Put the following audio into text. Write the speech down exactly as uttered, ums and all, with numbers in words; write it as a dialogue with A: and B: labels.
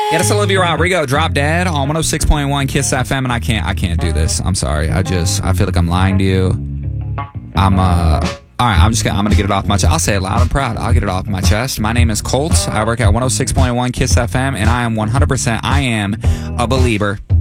A: Yeah, that's Olivia Rodrigo, Drop Dead on one oh six point one Kiss F M, and I can't, I can't do this. I'm sorry. I just, I feel like I'm lying to you. I'm, uh, all right, I'm just gonna, I'm gonna get it off my chest. I'll say it loud and proud. I'll get it off my chest. My name is Colt. I work at one oh six point one Kiss F M, and I am one hundred percent, I am a believer.